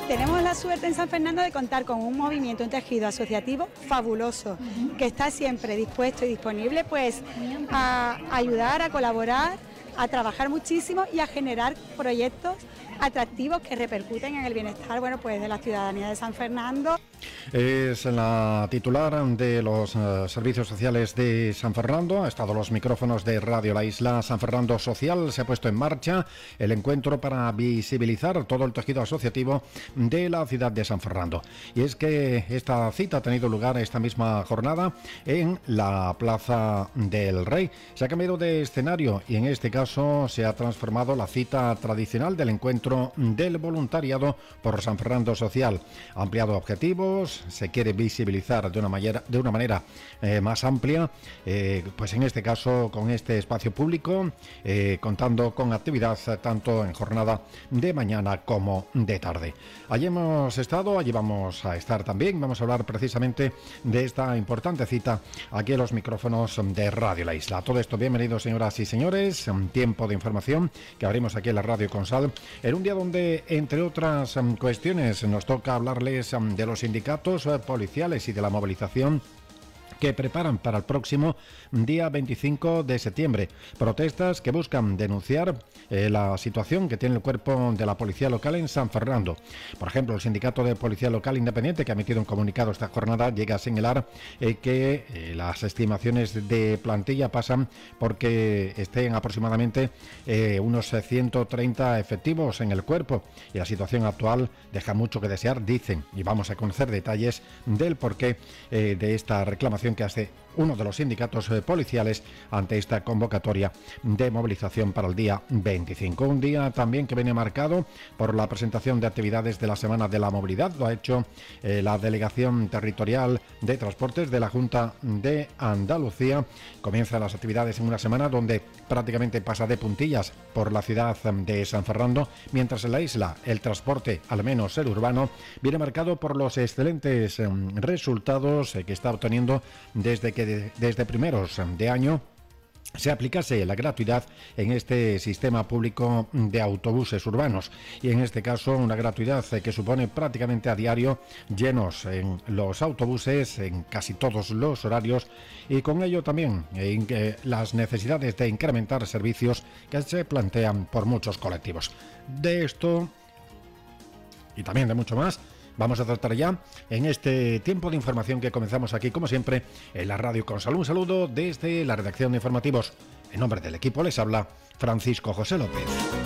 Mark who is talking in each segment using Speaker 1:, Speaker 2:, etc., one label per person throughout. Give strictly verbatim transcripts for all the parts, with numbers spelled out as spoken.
Speaker 1: tenemos la suerte en San Fernando de contar con un movimiento, un tejido asociativo fabuloso, uh-huh. que está siempre dispuesto y disponible pues a ayudar, a colaborar, a trabajar muchísimo y a generar proyectos atractivos que repercuten en el bienestar, bueno, pues de la ciudadanía de San Fernando.
Speaker 2: Es la titular de los uh, servicios sociales de San Fernando. Ha estado a los micrófonos de Radio La Isla. San Fernando Social. Se ha puesto en marcha el encuentro para visibilizar todo el tejido asociativo de la ciudad de San Fernando. Y es que esta cita ha tenido lugar esta misma jornada en la Plaza del Rey. Se ha cambiado de escenario y en este caso se ha transformado la cita tradicional del encuentro del voluntariado por San Fernando Social. Ha ampliado objetivos, se quiere visibilizar de una manera, de una manera eh, más amplia, eh, pues en este caso con este espacio público, eh, contando con actividad tanto en jornada de mañana como de tarde. Allí hemos estado, allí vamos a estar también, vamos a hablar precisamente de esta importante cita aquí en los micrófonos de Radio La Isla. Todo esto, bienvenidos señoras y señores, un tiempo de información que abrimos aquí en la Radio Consal, en un día donde, entre otras cuestiones, nos toca hablarles de los sindicatos policiales y de la movilización que preparan para el próximo día veinticinco de septiembre. Protestas que buscan denunciar eh, la situación que tiene el cuerpo de la policía local en San Fernando. Por ejemplo, el Sindicato de Policía Local Independiente, que ha emitido un comunicado esta jornada, llega a señalar eh, que eh, las estimaciones de plantilla pasan porque estén aproximadamente eh, unos ciento treinta efectivos en el cuerpo, y la situación actual deja mucho que desear, dicen, y vamos a conocer detalles del porqué eh, de esta reclamación que hace uno de los sindicatos eh, policiales ante esta convocatoria de movilización para el día veinticinco. Un día también que viene marcado por la presentación de actividades de la Semana de la Movilidad. Lo ha hecho eh, la Delegación Territorial de Transportes de la Junta de Andalucía. Comienzan las actividades en una semana donde prácticamente pasa de puntillas por la ciudad de San Fernando, mientras en la isla el transporte, al menos el urbano, viene marcado por los excelentes eh, resultados eh, que está obteniendo desde que de, desde primeros de año se aplicase la gratuidad en este sistema público de autobuses urbanos, y en este caso una gratuidad que supone prácticamente a diario llenos en los autobuses en casi todos los horarios, y con ello también en que las necesidades de incrementar servicios que se plantean por muchos colectivos. De esto y también de mucho más vamos a tratar ya en este tiempo de información que comenzamos aquí, como siempre, en la Radio Consal. Un saludo desde la redacción de informativos. En nombre del equipo les habla Francisco José López.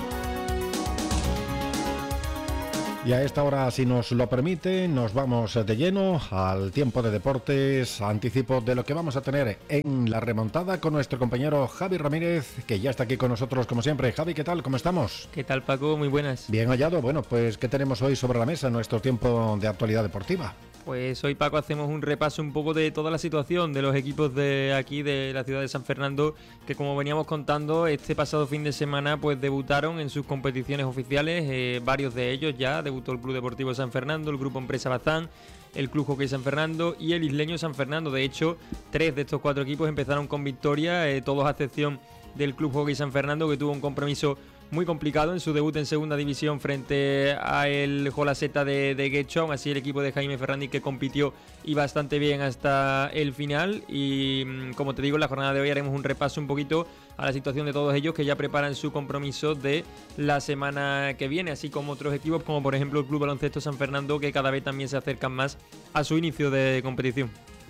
Speaker 2: Y a esta hora, si nos lo permite, nos vamos de lleno al tiempo de deportes, anticipo de lo que vamos a tener en la remontada con nuestro compañero Javi Ramírez, que ya está aquí con nosotros como siempre. Javi, ¿qué tal? ¿Cómo estamos?
Speaker 3: ¿Qué tal, Paco? Muy buenas.
Speaker 2: Bien hallado. Bueno, pues ¿qué tenemos hoy sobre la mesa en nuestro tiempo de actualidad deportiva?
Speaker 3: Pues hoy, Paco, hacemos un repaso un poco de toda la situación de los equipos de aquí, de la ciudad de San Fernando, que como veníamos contando, este pasado fin de semana pues debutaron en sus competiciones oficiales, eh, varios de ellos ya. Debutó el Club Deportivo San Fernando, el Grupo Empresa Bazán, el Club Hockey San Fernando y el Isleño San Fernando. De hecho, tres de estos cuatro equipos empezaron con victoria, eh, todos a excepción del Club Hockey San Fernando, que tuvo un compromiso muy complicado en su debut en segunda división frente a el Jolaceta de, de Guecho. Aún así, el equipo de Jaime Fernández, que compitió y bastante bien hasta el final. Y como te digo, en la jornada de hoy haremos un repaso un poquito a la situación de todos ellos, que ya preparan su compromiso de la semana que viene, así como otros equipos como por ejemplo el Club Baloncesto San Fernando, que cada vez también se acercan más a su inicio de competición.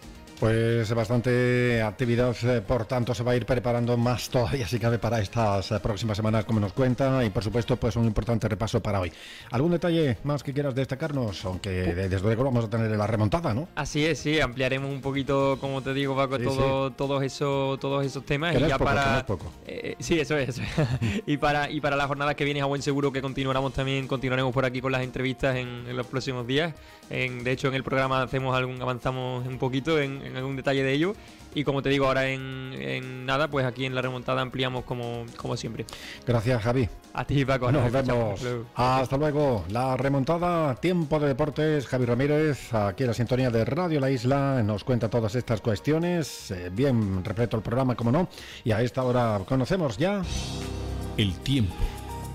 Speaker 2: Pues bastante actividad, eh, por tanto se va a ir preparando más todavía si cabe para estas eh, próximas semanas, como nos cuenta, y por supuesto pues un importante repaso para hoy. ¿Algún detalle más que quieras destacarnos? Aunque de, desde luego vamos a tener la remontada, ¿no?
Speaker 3: Así es, sí, ampliaremos un poquito, como te digo, Paco,
Speaker 2: sí,
Speaker 3: todo,
Speaker 2: sí.
Speaker 3: todos esos todos esos temas.
Speaker 2: Que
Speaker 3: y
Speaker 2: no
Speaker 3: ya
Speaker 2: es poco,
Speaker 3: para
Speaker 2: que no es poco.
Speaker 3: Eh, sí, eso es, eso es. y para y para la jornada que viene, a buen seguro que continuaremos también, continuaremos por aquí con las entrevistas en, en los próximos días. En, de hecho, en el programa hacemos algún avanzamos un poquito en, en algún detalle de ello. Y como te digo, ahora en, en nada, pues aquí en la remontada ampliamos como, como siempre.
Speaker 2: Gracias, Javi.
Speaker 3: A ti, Paco.
Speaker 2: Nos vemos. Luego. Hasta luego. La remontada, tiempo de deportes. Javi Ramírez, aquí en la sintonía de Radio La Isla, nos cuenta todas estas cuestiones. Eh, bien repleto el programa, como no. Y a esta hora conocemos ya
Speaker 4: el tiempo.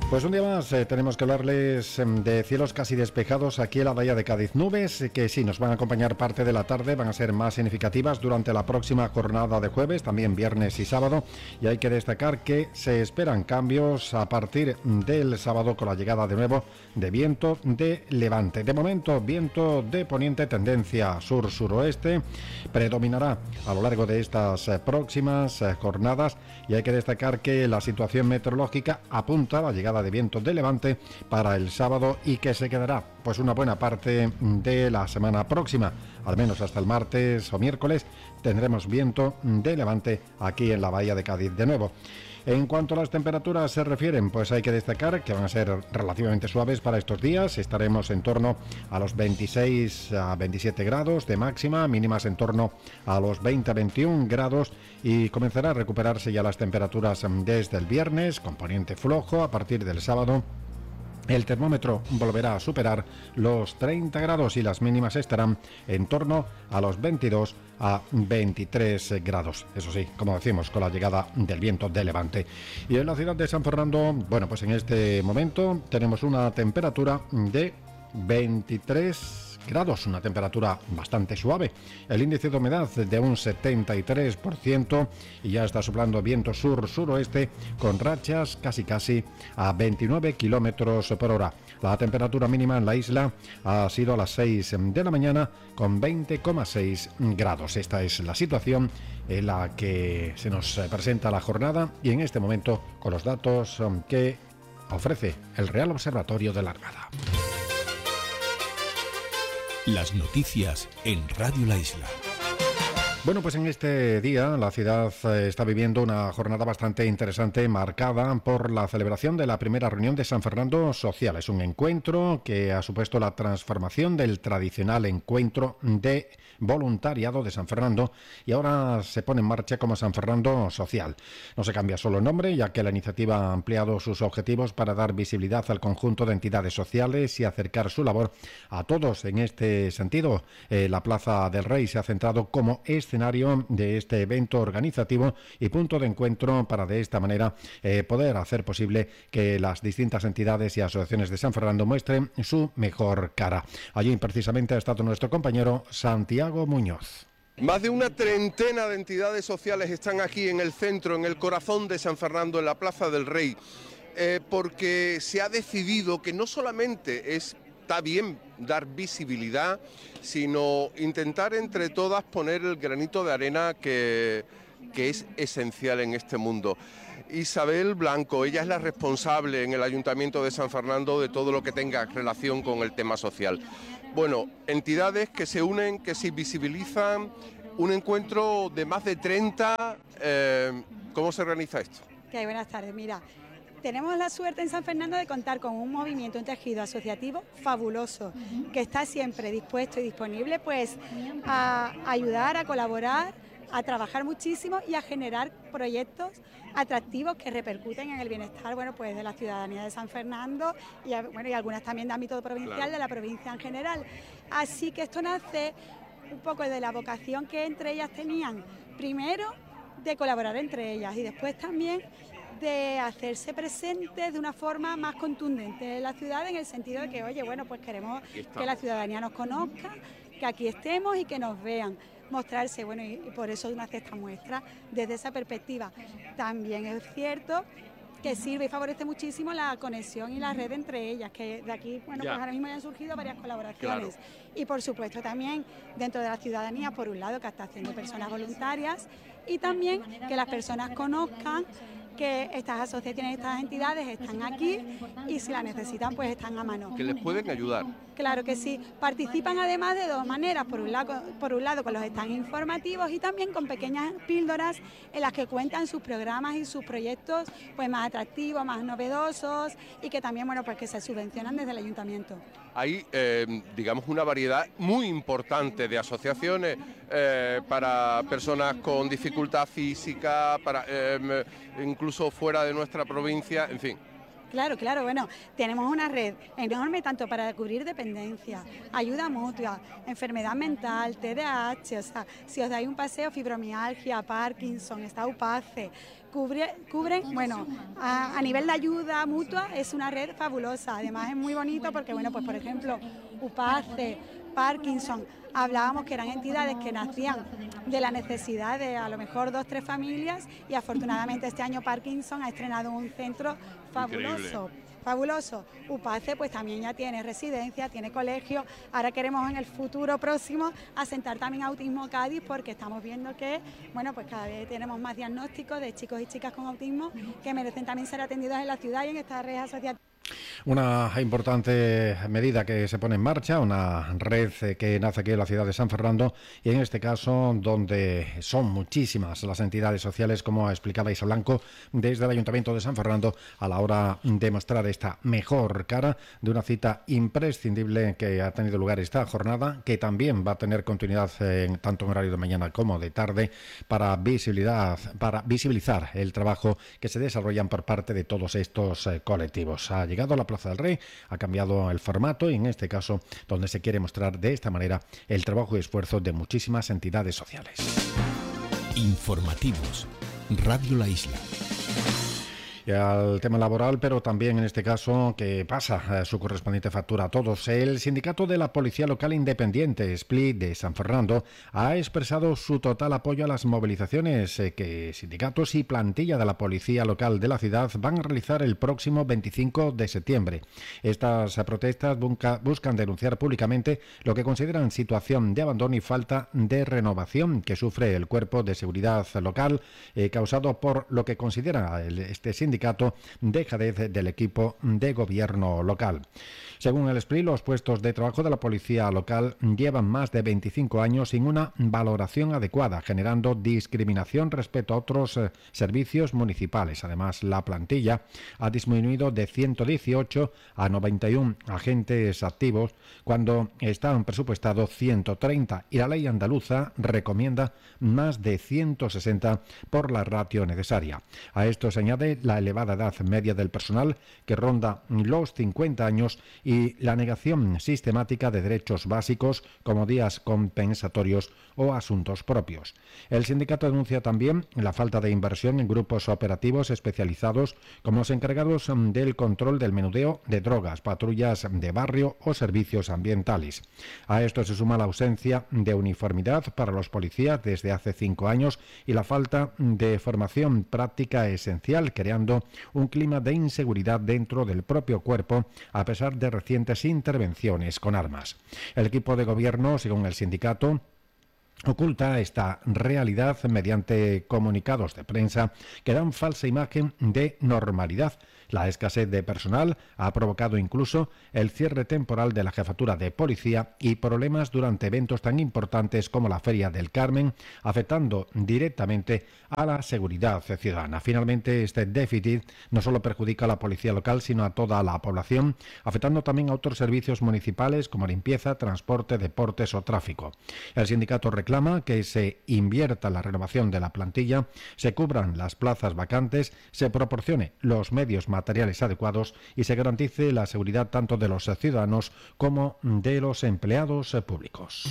Speaker 2: Pues un día más eh, tenemos que hablarles eh, de cielos casi despejados aquí en la bahía de Cádiz. Nubes eh, que sí nos van a acompañar parte de la tarde, van a ser más significativas durante la próxima jornada de jueves, también viernes y sábado. Y hay que destacar que se esperan cambios a partir del sábado con la llegada de nuevo de viento de levante. De momento, viento de poniente, tendencia sur-suroeste, predominará a lo largo de estas eh, próximas eh, jornadas. Y hay que destacar que la situación meteorológica apunta a la llegada de viento de levante para el sábado y que se quedará pues una buena parte de la semana próxima, al menos hasta el martes o miércoles tendremos viento de levante aquí en la bahía de Cádiz de nuevo. En cuanto a las temperaturas se refieren, pues hay que destacar que van a ser relativamente suaves para estos días. Estaremos en torno a los veintiséis a veintisiete grados de máxima, mínimas en torno a los veinte a veintiún grados, y comenzará a recuperarse ya las temperaturas desde el viernes, componente flojo. A partir del sábado el termómetro volverá a superar los treinta grados y las mínimas estarán en torno a los veintidós a veintitrés grados. Eso sí, como decimos, con la llegada del viento de levante. Y en la ciudad de San Fernando, bueno, pues en este momento tenemos una temperatura de veintitrés grados, una temperatura bastante suave. El índice de humedad de un setenta y tres por ciento y ya está soplando viento sur-suroeste con rachas casi casi a veintinueve kilómetros por hora. La temperatura mínima en la isla ha sido a las seis de la mañana con veinte coma seis grados. Esta es la situación en la que se nos presenta la jornada y en este momento con los datos que ofrece el Real Observatorio de la Armada.
Speaker 4: Las noticias en Radio La Isla.
Speaker 2: Bueno, pues en este día la ciudad está viviendo una jornada bastante interesante, marcada por la celebración de la primera reunión de San Fernando Social. Es un encuentro que ha supuesto la transformación del tradicional encuentro de voluntariado de San Fernando y ahora se pone en marcha como San Fernando Social. No se cambia solo el nombre, ya que la iniciativa ha ampliado sus objetivos para dar visibilidad al conjunto de entidades sociales y acercar su labor a todos. En este sentido, eh, la Plaza del Rey se ha centrado como escenario de este evento organizativo y punto de encuentro para de esta manera eh, poder hacer posible que las distintas entidades y asociaciones de San Fernando muestren su mejor cara. Allí precisamente ha estado nuestro compañero Santiago Muñoz.
Speaker 5: Más de una treintena de entidades sociales están aquí en el centro, en el corazón de San Fernando, en la Plaza del Rey, eh, porque se ha decidido que no solamente es, está bien dar visibilidad, sino intentar entre todas poner el granito de arena que, que es esencial en este mundo. Isabel Blanco, ella es la responsable en el Ayuntamiento de San Fernando de todo lo que tenga relación con el tema social. Bueno, entidades que se unen, que se visibilizan, un encuentro de más de treinta. Eh, ¿Cómo se organiza esto?
Speaker 1: Okay, buenas tardes, mira. Tenemos la suerte en San Fernando de contar con un movimiento, un tejido asociativo fabuloso, uh-huh. que está siempre dispuesto y disponible pues a ayudar, a colaborar, a trabajar muchísimo y a generar proyectos atractivos que repercuten en el bienestar, bueno, pues de la ciudadanía de San Fernando y, bueno, y algunas también de ámbito provincial, claro, de la provincia en general. Así que esto nace un poco de la vocación que entre ellas tenían, primero de colaborar entre ellas y después también de hacerse presentes de una forma más contundente en la ciudad, en el sentido de que, oye, bueno, pues queremos que la ciudadanía nos conozca, que aquí estemos y que nos vean, mostrarse, bueno, y, y por eso nace esta muestra desde esa perspectiva. También es cierto que sirve y favorece muchísimo la conexión y la red entre ellas, que de aquí, bueno, ya. pues ahora mismo ya han surgido varias colaboraciones. Claro. Y por supuesto también dentro de la ciudadanía, por un lado, captación de personas voluntarias y también que las personas conozcan que estas asociaciones, estas entidades están aquí y si la necesitan pues están a mano.
Speaker 5: Que les pueden ayudar.
Speaker 1: Claro que sí. Participan además de dos maneras, por un lado, por un lado con los stands informativos y también con pequeñas píldoras en las que cuentan sus programas y sus proyectos pues más atractivos, más novedosos y que también, bueno, pues que se subvencionan desde el ayuntamiento.
Speaker 5: Hay, eh, digamos, una variedad muy importante de asociaciones eh, para personas con dificultad física, para eh, incluso fuera de nuestra provincia, en fin.
Speaker 1: Claro, claro, bueno, tenemos una red enorme tanto para cubrir dependencia, ayuda mutua, enfermedad mental, T D A H, o sea, si os dais un paseo, fibromialgia, Parkinson, está U P A C E, cubre, cubren, bueno, a, a nivel de ayuda mutua es una red fabulosa. Además es muy bonito porque, bueno, pues por ejemplo, UPACE, Parkinson, hablábamos que eran entidades que nacían de la necesidad de a lo mejor dos, tres familias, y afortunadamente este año Parkinson ha estrenado un centro fabuloso. Increíble. Fabuloso. UPACE pues también ya tiene residencia, tiene colegio. Ahora queremos en el futuro próximo asentar también Autismo Cádiz, porque estamos viendo que, bueno, pues cada vez tenemos más diagnósticos de chicos y chicas con autismo que merecen también ser atendidos en la ciudad y en esta red asociativa.
Speaker 2: Una importante medida que se pone en marcha, una red que nace aquí en la ciudad de San Fernando, y en este caso donde son muchísimas las entidades sociales, como explicaba Isa Blanco, desde el Ayuntamiento de San Fernando, a la hora de mostrar esta mejor cara de una cita imprescindible que ha tenido lugar esta jornada, que también va a tener continuidad en, tanto en horario de mañana como de tarde, para visibilidad, para visibilizar el trabajo que se desarrollan por parte de todos estos eh, colectivos. Ha llegado a la Plaza del Rey, ha cambiado el formato y en este caso donde se quiere mostrar de esta manera el trabajo y esfuerzo de muchísimas entidades sociales.
Speaker 4: Informativos, Radio La Isla.
Speaker 2: Y al tema laboral, pero también en este caso que pasa eh, su correspondiente factura a todos. El sindicato de la Policía Local Independiente, S P L I de San Fernando, ha expresado su total apoyo a las movilizaciones eh, que sindicatos y plantilla de la Policía Local de la ciudad van a realizar el próximo veinticinco de septiembre. Estas eh, protestas busca, buscan denunciar públicamente lo que consideran situación de abandono y falta de renovación que sufre el cuerpo de seguridad local, eh, causado por lo que considera el, este sindicato dejadez del equipo de gobierno local. Según el S P L I, los puestos de trabajo de la policía local llevan más de veinticinco años sin una valoración adecuada, generando discriminación respecto a otros eh, servicios municipales. Además, la plantilla ha disminuido de ciento dieciocho a noventa y uno agentes activos cuando estaban presupuestados ciento treinta, y la ley andaluza recomienda más de ciento sesenta por la ratio necesaria. A esto se añade la elevada edad media del personal, que ronda los cincuenta años, y la negación sistemática de derechos básicos como días compensatorios o asuntos propios. El sindicato denuncia también la falta de inversión en grupos operativos especializados como los encargados del control del menudeo de drogas, patrullas de barrio o servicios ambientales. A esto se suma la ausencia de uniformidad para los policías desde hace cinco años y la falta de formación práctica esencial, creando un clima de inseguridad dentro del propio cuerpo a pesar de recientes intervenciones con armas. El equipo de gobierno, según el sindicato, oculta esta realidad mediante comunicados de prensa que dan falsa imagen de normalidad. La escasez de personal ha provocado incluso el cierre temporal de la jefatura de policía y problemas durante eventos tan importantes como la Feria del Carmen, afectando directamente a la seguridad ciudadana. Finalmente, este déficit no solo perjudica a la policía local, sino a toda la población, afectando también a otros servicios municipales como limpieza, transporte, deportes o tráfico. El sindicato reclama que se invierta en la renovación de la plantilla, se cubran las plazas vacantes, se proporcione los medios materiales adecuados y se garantice la seguridad tanto de los ciudadanos como de los empleados públicos.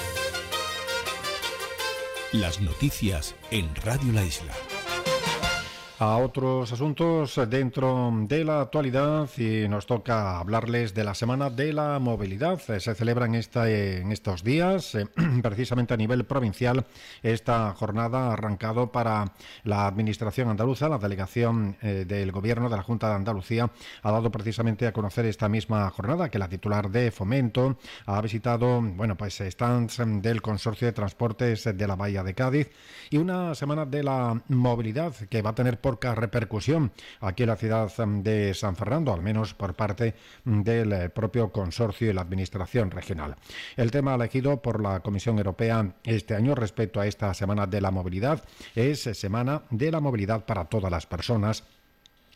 Speaker 4: Las noticias en Radio La Isla.
Speaker 2: A otros asuntos dentro de la actualidad, y nos toca hablarles de la Semana de la Movilidad. Se celebra en, esta, en estos días, eh, precisamente a nivel provincial. Esta jornada ha arrancado para la Administración andaluza. La delegación eh, del Gobierno de la Junta de Andalucía ha dado precisamente a conocer esta misma jornada, que la titular de Fomento ha visitado, bueno, pues stands del Consorcio de Transportes de la Bahía de Cádiz, y una Semana de la Movilidad que va a tener poca repercusión aquí en la ciudad de San Fernando, al menos por parte del propio consorcio y la administración regional. El tema elegido por la Comisión Europea este año respecto a esta Semana de la Movilidad es Semana de la Movilidad para todas las personas,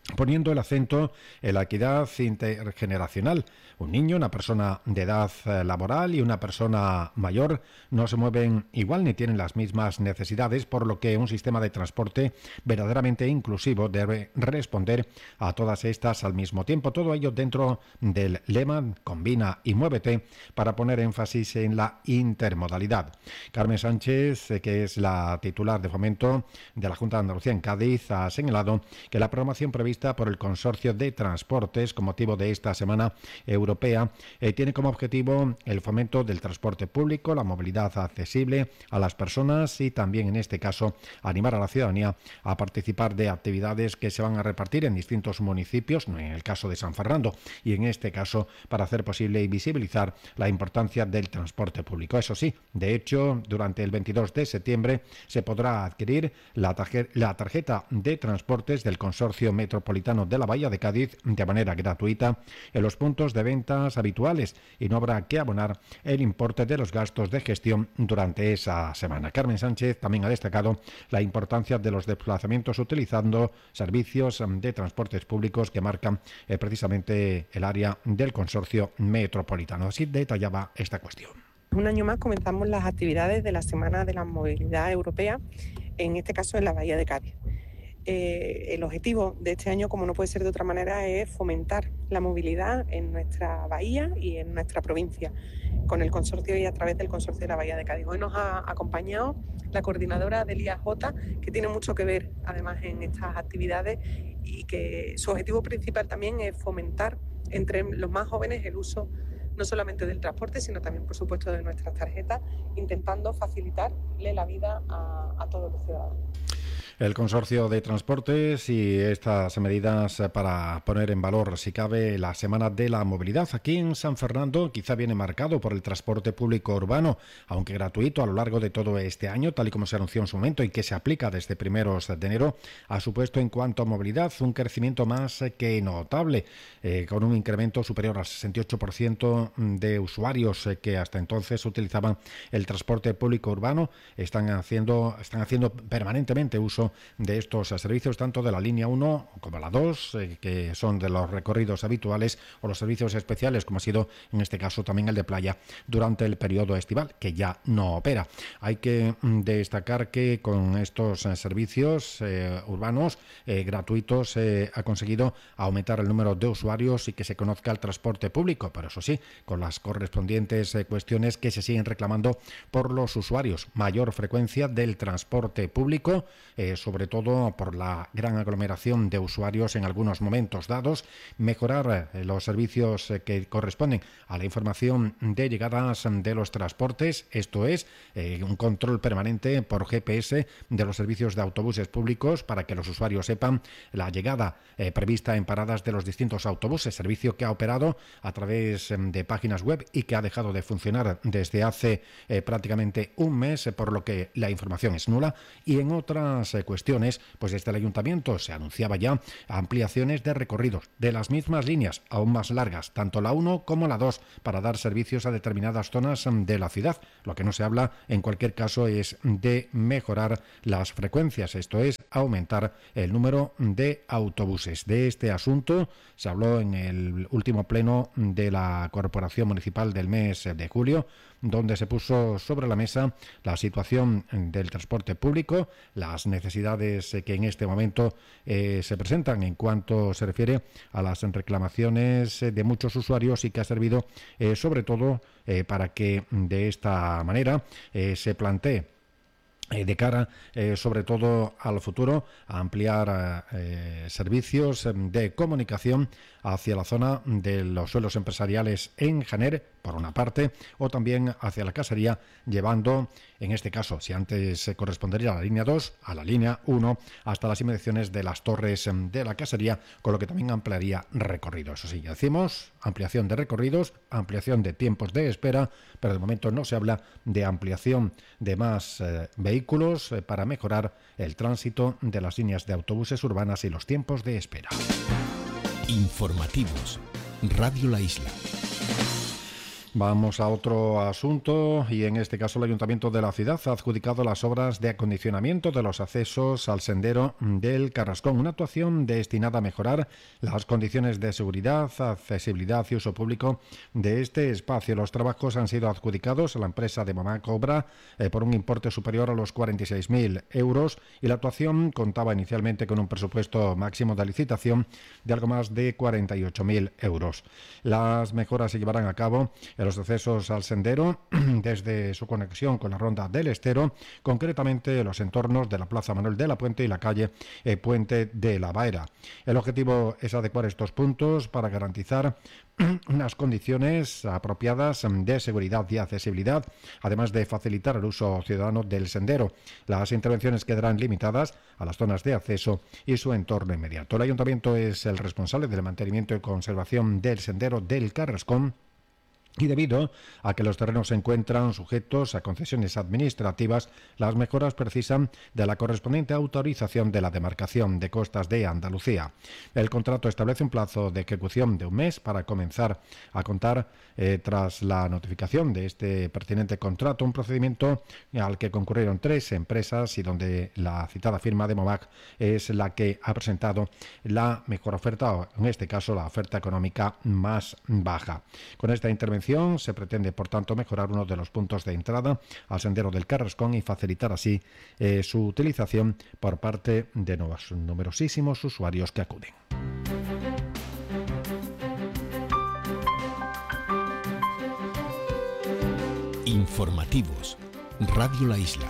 Speaker 2: poniendo el acento en la equidad intergeneracional. Un niño, una persona de edad laboral y una persona mayor no se mueven igual ni tienen las mismas necesidades, por lo que un sistema de transporte verdaderamente inclusivo debe responder a todas estas al mismo tiempo. Todo ello dentro del lema Combina y Muévete, para poner énfasis en la intermodalidad. Carmen Sánchez, que es la titular de Fomento de la Junta de Andalucía en Cádiz, ha señalado que la programación prevista por el Consorcio de Transportes con motivo de esta Semana Europea eh, tiene como objetivo el fomento del transporte público, la movilidad accesible a las personas y también, en este caso, animar a la ciudadanía a participar de actividades que se van a repartir en distintos municipios, en el caso de San Fernando, y en este caso para hacer posible y visibilizar la importancia del transporte público. Eso sí, de hecho, durante el veintidós de septiembre se podrá adquirir la, tarje- la tarjeta de transportes del Consorcio Metropolitano de la Bahía de Cádiz de manera gratuita en los puntos de ventas habituales y no habrá que abonar el importe de los gastos de gestión durante esa semana. Carmen Sánchez también ha destacado la importancia de los desplazamientos utilizando servicios de transportes públicos que marcan eh, precisamente el área del Consorcio Metropolitano. Así detallaba esta cuestión.
Speaker 6: Un año más comenzamos las actividades de la Semana de la Movilidad Europea, en este caso en la Bahía de Cádiz. Eh, el objetivo de este año, como no puede ser de otra manera, es fomentar la movilidad en nuestra bahía y en nuestra provincia, con el consorcio y a través del consorcio de la Bahía de Cádiz. Hoy nos ha acompañado la coordinadora del I A J, que tiene mucho que ver además en estas actividades y que su objetivo principal también es fomentar entre los más jóvenes el uso no solamente del transporte, sino también, por supuesto, de nuestras tarjetas, intentando facilitarle la vida a, a todos los ciudadanos.
Speaker 2: El Consorcio de Transportes y estas medidas para poner en valor, si cabe, la Semana de la Movilidad. Aquí en San Fernando quizá viene marcado por el transporte público urbano, aunque gratuito a lo largo de todo este año, tal y como se anunció en su momento y que se aplica desde primeros de enero, ha supuesto en cuanto a movilidad un crecimiento más que notable, eh, con un incremento superior al sesenta y ocho por ciento de usuarios eh, que hasta entonces utilizaban el transporte público urbano. Están haciendo, están haciendo permanentemente uso de estos servicios, tanto de la línea uno como la dos, eh, que son de los recorridos habituales, o los servicios especiales, como ha sido en este caso también el de playa durante el periodo estival, que ya no opera. Hay que mm, destacar que con estos eh, servicios eh, urbanos eh, gratuitos eh, ha conseguido aumentar el número de usuarios y que se conozca el transporte público, pero eso sí, con las correspondientes eh, cuestiones que se siguen reclamando por los usuarios. Mayor frecuencia del transporte público, eh, sobre todo por la gran aglomeración de usuarios en algunos momentos dados, mejorar eh, los servicios eh, que corresponden a la información de llegadas de los transportes, esto es, eh, un control permanente por G P S de los servicios de autobuses públicos para que los usuarios sepan la llegada eh, prevista en paradas de los distintos autobuses, servicio que ha operado a través eh, de páginas web y que ha dejado de funcionar desde hace eh, prácticamente un mes, eh, por lo que la información es nula. Y en otras eh, cuestiones, pues desde el Ayuntamiento se anunciaba ya ampliaciones de recorridos de las mismas líneas, aún más largas, tanto la uno como la dos, para dar servicios a determinadas zonas de la ciudad. Lo que no se habla, en cualquier caso, es de mejorar las frecuencias, esto es, aumentar el número de autobuses. De este asunto se habló en el último pleno de la Corporación Municipal del mes de julio, donde se puso sobre la mesa la situación del transporte público, las necesidades que en este momento eh, se presentan en cuanto se refiere a las reclamaciones de muchos usuarios y que ha servido eh, sobre todo eh, para que de esta manera eh, se plantee Eh, de cara, eh, sobre todo al futuro, a ampliar eh, servicios de comunicación hacia la zona de los suelos empresariales en Janer, por una parte, o también hacia la casería, llevando, en este caso, si antes se correspondería a la línea dos, a la línea uno, hasta las inmediaciones de las torres de la casería, con lo que también ampliaría recorridos. Eso sí, ya decimos, ampliación de recorridos, ampliación de tiempos de espera, pero de momento no se habla de ampliación de más eh, vehículos eh, para mejorar el tránsito de las líneas de autobuses urbanas y los tiempos de espera.
Speaker 4: Informativos. Radio La Isla.
Speaker 2: Vamos a otro asunto y en este caso el Ayuntamiento de la ciudad ha adjudicado las obras de acondicionamiento de los accesos al sendero del Carrascón, una actuación destinada a mejorar las condiciones de seguridad, accesibilidad y uso público de este espacio. Los trabajos han sido adjudicados a la empresa de Mamac Obra eh, por un importe superior a los cuarenta y seis mil euros y la actuación contaba inicialmente con un presupuesto máximo de licitación de algo más de cuarenta y ocho mil euros. Las mejoras se llevarán a cabo en los accesos al sendero desde su conexión con la Ronda del Estero, concretamente los entornos de la Plaza Manuel de la Puente y la calle eh, Puente de la Baera. El objetivo es adecuar estos puntos para garantizar unas condiciones apropiadas de seguridad y accesibilidad, además de facilitar el uso ciudadano del sendero. Las intervenciones quedarán limitadas a las zonas de acceso y su entorno inmediato. El Ayuntamiento es el responsable del mantenimiento y conservación del sendero del Carrascón, y debido a que los terrenos se encuentran sujetos a concesiones administrativas, las mejoras precisan de la correspondiente autorización de la demarcación de costas de Andalucía. El contrato establece un plazo de ejecución de un mes para comenzar a contar eh, tras la notificación de este pertinente contrato, un procedimiento al que concurrieron tres empresas y donde la citada firma de Momac es la que ha presentado la mejor oferta, o en este caso la oferta económica más baja. Con esta intervención se pretende, por tanto, mejorar uno de los puntos de entrada al sendero del Carrascón y facilitar así eh, su utilización por parte de nuevos, numerosísimos usuarios que acuden.
Speaker 4: Informativos. Radio La Isla.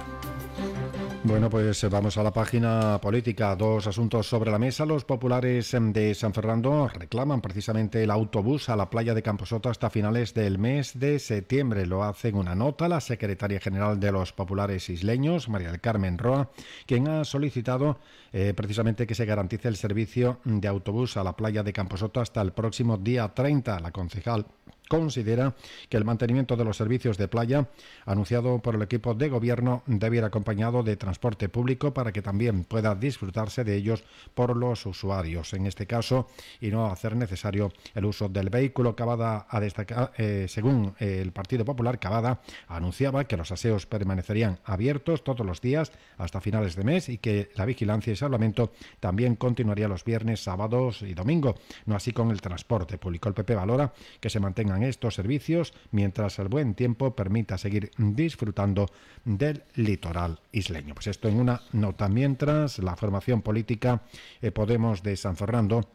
Speaker 2: Bueno, pues vamos a la página política. Dos asuntos sobre la mesa. Los populares de San Fernando reclaman precisamente el autobús a la playa de Camposoto hasta finales del mes de septiembre. Lo hace en una nota la secretaria general de los populares isleños, María del Carmen Roa, quien ha solicitado eh, precisamente que se garantice el servicio de autobús a la playa de Camposoto hasta el próximo día treinta. La concejal considera que el mantenimiento de los servicios de playa anunciado por el equipo de gobierno debe ir acompañado de transporte público para que también pueda disfrutarse de ellos por los usuarios, en este caso, y no hacer necesario el uso del vehículo. Cavada a destacar, eh, según el Partido Popular, Cavada anunciaba que los aseos permanecerían abiertos todos los días hasta finales de mes y que la vigilancia y salvamento también continuaría los viernes, sábados y domingo, no así con el transporte público. El P P valora que se mantengan estos servicios mientras el buen tiempo permita seguir disfrutando del litoral isleño. Pues esto en una nota. Mientras, la formación política eh, Podemos de San Fernando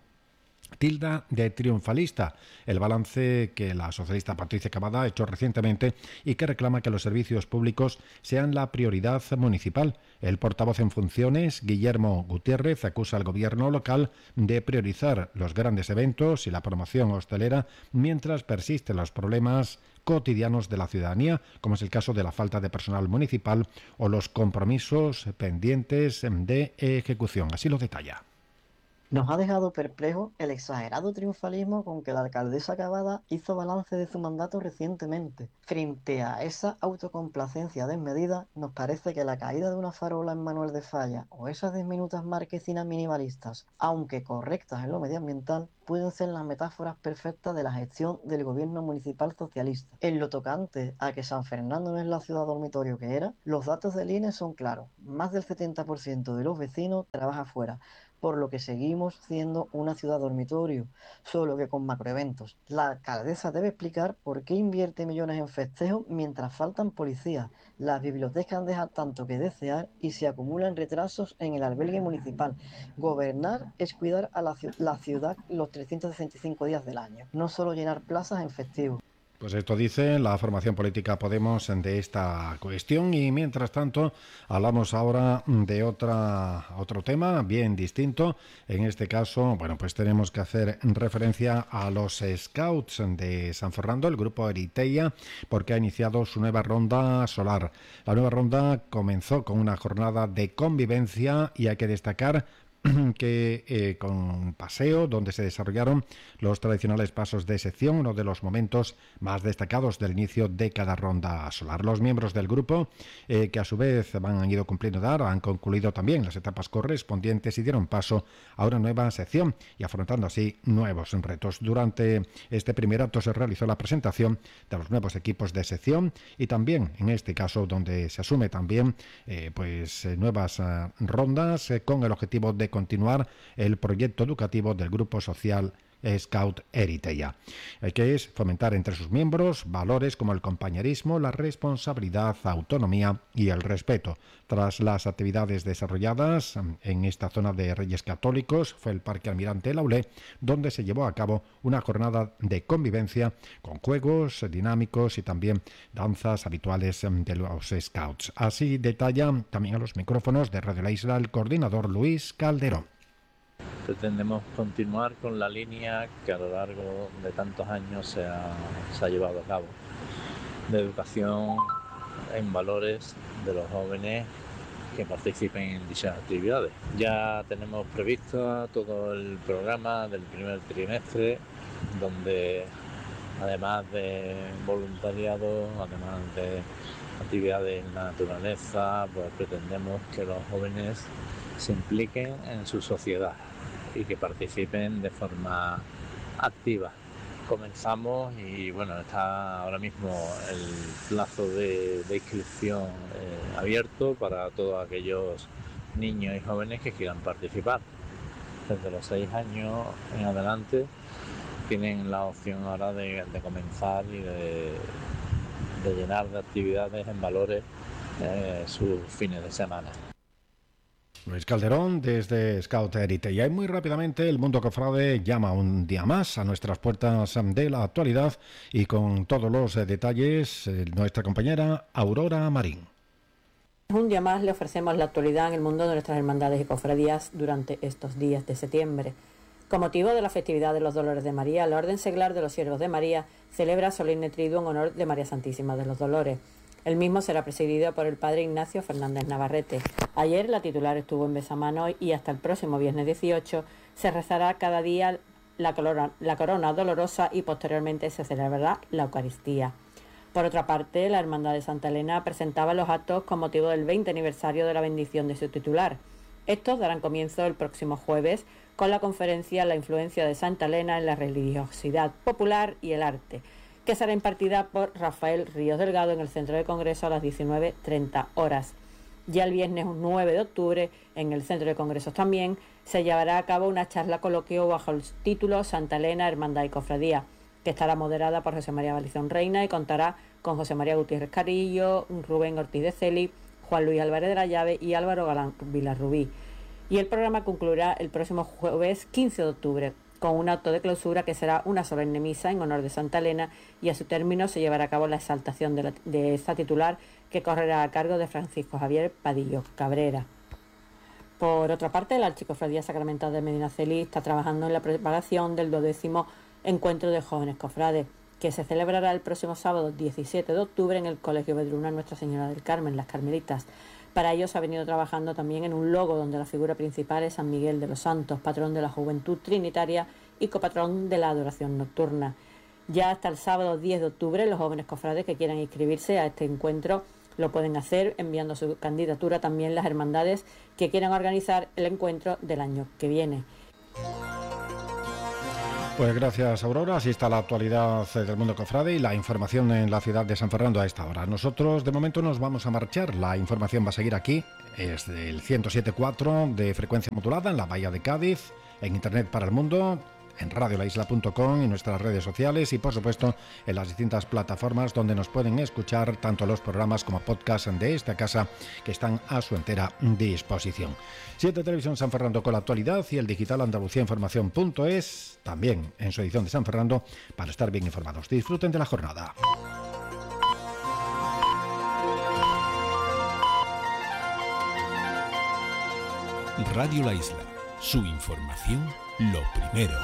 Speaker 2: tilda de triunfalista el balance que la socialista Patricia Cavada ha hecho recientemente y que reclama que los servicios públicos sean la prioridad municipal. El portavoz en funciones, Guillermo Gutiérrez, acusa al gobierno local de priorizar los grandes eventos y la promoción hostelera mientras persisten los problemas cotidianos de la ciudadanía, como es el caso de la falta de personal municipal o los compromisos pendientes de ejecución. Así lo detalla.
Speaker 7: Nos ha dejado perplejos el exagerado triunfalismo con que la alcaldesa Cavada hizo balance de su mandato recientemente. Frente a esa autocomplacencia desmedida, nos parece que la caída de una farola en Manuel de Falla o esas diminutas marquesinas minimalistas, aunque correctas en lo medioambiental, pueden ser las metáforas perfectas de la gestión del gobierno municipal socialista. En lo tocante a que San Fernando no es la ciudad dormitorio que era, los datos del I N E son claros. Más del setenta por ciento de los vecinos trabaja fuera, por lo que seguimos siendo una ciudad dormitorio, solo que con macroeventos. La alcaldesa debe explicar por qué invierte millones en festejos mientras faltan policías. Las bibliotecas dejan tanto que desear y se acumulan retrasos en el albergue municipal. Gobernar es cuidar a la, la ciudad los trescientos sesenta y cinco días del año, no solo llenar plazas en festivos.
Speaker 2: Pues esto dice la formación política Podemos de esta cuestión y mientras tanto hablamos ahora de otra otro tema bien distinto. En este caso, bueno, pues tenemos que hacer referencia a los Scouts de San Fernando, el grupo Eriteia, porque ha iniciado su nueva ronda solar. La nueva ronda comenzó con una jornada de convivencia y hay que destacar que eh, con paseo, donde se desarrollaron los tradicionales pasos de sección, uno de los momentos más destacados del inicio de cada ronda solar. Los miembros del grupo, eh, que a su vez han ido cumpliendo edad, han concluido también las etapas correspondientes y dieron paso a una nueva sección y afrontando así nuevos retos. Durante este primer acto se realizó la presentación de los nuevos equipos de sección y también, en este caso, donde se asume también eh, pues eh, nuevas eh, rondas eh, con el objetivo de continuar el proyecto educativo del Grupo Social Scout Eriteia, que es fomentar entre sus miembros valores como el compañerismo, la responsabilidad, autonomía y el respeto. Tras las actividades desarrolladas en esta zona de Reyes Católicos, fue el Parque Almirante Laulé, donde se llevó a cabo una jornada de convivencia con juegos dinámicos y también danzas habituales de los Scouts. Así detalla también a los micrófonos de Radio La Isla el coordinador Luis Calderón.
Speaker 8: Pretendemos continuar con la línea que a lo largo de tantos años se ha, se ha llevado a cabo, de educación en valores de los jóvenes que participen en dichas actividades. Ya tenemos previsto todo el programa del primer trimestre, donde además de voluntariado, además de actividades en la naturaleza, pues pretendemos que los jóvenes se impliquen en su sociedad y que participen de forma activa. Comenzamos y bueno, está ahora mismo el plazo de, de inscripción eh, abierto para todos aquellos niños y jóvenes que quieran participar. Desde los seis años en adelante tienen la opción ahora de, de comenzar y de, de llenar de actividades en valores eh, sus fines de semana.
Speaker 2: Luis Calderón desde Scout Eriteia. Y muy rápidamente el mundo cofrade llama un día más a nuestras puertas de la actualidad y con todos los detalles nuestra compañera Aurora Marín.
Speaker 9: Un día más le ofrecemos la actualidad en el mundo de nuestras hermandades y cofradías durante estos días de septiembre. Con motivo de la festividad de los Dolores de María, la Orden Seglar de los Siervos de María celebra solemne triduo en honor de María Santísima de los Dolores. El mismo será presidido por el padre Ignacio Fernández Navarrete. Ayer la titular estuvo en Besamano y hasta el próximo viernes dieciocho se rezará cada día la corona, la corona dolorosa y posteriormente se celebrará la Eucaristía. Por otra parte, la Hermandad de Santa Elena presentaba los actos con motivo del veinte aniversario de la bendición de su titular. Estos darán comienzo el próximo jueves con la conferencia La influencia de Santa Elena en la religiosidad popular y el arte, que será impartida por Rafael Ríos Delgado en el Centro de Congreso a las diecinueve treinta horas. Ya el viernes nueve de octubre, en el Centro de Congresos también, se llevará a cabo una charla coloquio bajo el título Santa Elena, Hermandad y Cofradía, que estará moderada por José María Balizón Reina y contará con José María Gutiérrez Carillo, Rubén Ortiz de Celi, Juan Luis Álvarez de la Llave y Álvaro Galán Vilarrubí. Y el programa concluirá el próximo jueves quince de octubre, con un acto de clausura que será una solemne misa en honor de Santa Elena y a su término se llevará a cabo la exaltación de, la, de esta titular que correrá a cargo de Francisco Javier Padillo Cabrera. Por otra parte, la Archicofradía Sacramental de Medinaceli está trabajando en la preparación del duodécimo Encuentro de Jóvenes Cofrades, que se celebrará el próximo sábado diecisiete de octubre en el Colegio Vedruna Nuestra Señora del Carmen, Las Carmelitas. Para ello se ha venido trabajando también en un logo donde la figura principal es San Miguel de los Santos, patrón de la Juventud Trinitaria y copatrón de la adoración nocturna. Ya hasta el sábado diez de octubre los jóvenes cofrades que quieran inscribirse a este encuentro lo pueden hacer enviando su candidatura también las hermandades que quieran organizar el encuentro del año que viene.
Speaker 2: Pues gracias, Aurora. Así está la actualidad del mundo cofrade y la información en la ciudad de San Fernando a esta hora. Nosotros de momento nos vamos a marchar. La información va a seguir aquí. Es del ciento siete punto cuatro de frecuencia modulada en la Bahía de Cádiz, en Internet para el mundo, en radio la isla punto com y nuestras redes sociales y por supuesto en las distintas plataformas donde nos pueden escuchar tanto los programas como podcast de esta casa que están a su entera disposición. siete Televisión San Fernando con la actualidad y el digital Andalucía Información punto es también en su edición de San Fernando para estar bien informados. Disfruten de la jornada.
Speaker 4: Radio La Isla, su información lo primero.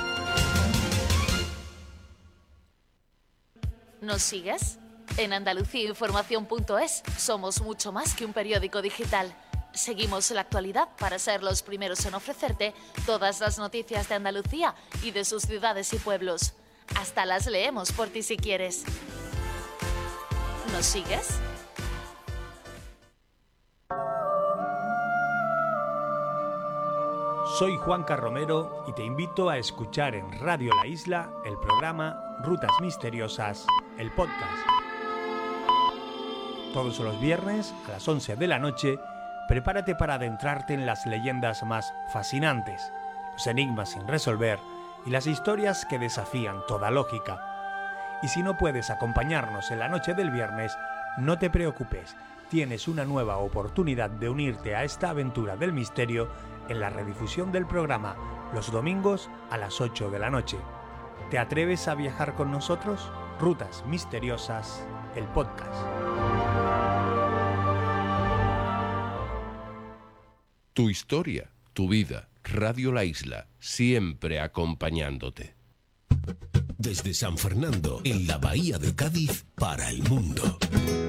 Speaker 10: ¿Nos sigues? En Andalucía Información punto es somos mucho más que un periódico digital. Seguimos la actualidad para ser los primeros en ofrecerte todas las noticias de Andalucía y de sus ciudades y pueblos. Hasta las leemos por ti si quieres. ¿Nos sigues?
Speaker 11: Soy Juanca Romero y te invito a escuchar en Radio La Isla el programa Rutas Misteriosas, el podcast. Todos los viernes a las once de la noche, prepárate para adentrarte en las leyendas más fascinantes, los enigmas sin resolver y las historias que desafían toda lógica. Y si no puedes acompañarnos en la noche del viernes, no te preocupes, tienes una nueva oportunidad de unirte a esta aventura del misterio en la redifusión del programa los domingos a las ocho de la noche. ¿Te atreves a viajar con nosotros? Rutas Misteriosas, el podcast.
Speaker 12: Tu historia, tu vida, Radio La Isla, siempre acompañándote.
Speaker 4: Desde San Fernando, en la Bahía de Cádiz, para el mundo.